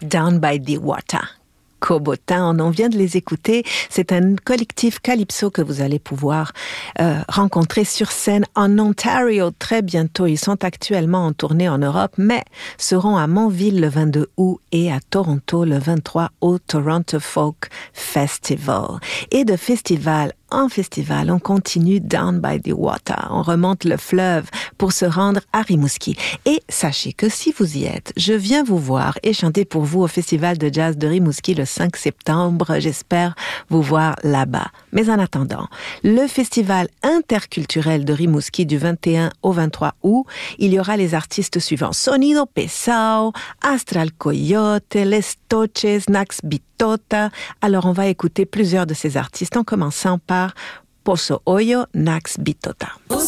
Down by the Water. Kobotin, on vient de les écouter. C'est un collectif calypso que vous allez pouvoir rencontrer sur scène en Ontario très bientôt. Ils sont actuellement en tournée en Europe, mais seront à Montville le 22 août et à Toronto le 23 au Toronto Folk Festival. Et de festival en festival, on continue Down by the Water. On remonte le fleuve pour se rendre à Rimouski. Et sachez que si vous y êtes, je viens vous voir et chanter pour vous au Festival de jazz de Rimouski le 5 septembre. J'espère vous voir là-bas. Mais en attendant, le Festival interculturel de Rimouski du 21 au 23 août, il y aura les artistes suivants. Sonido Pesao, Astral Coyote, Les Toches, Nax Bitota. Alors on va écouter plusieurs de ces artistes en commençant par Pozo Hoyo, Nax Bitota.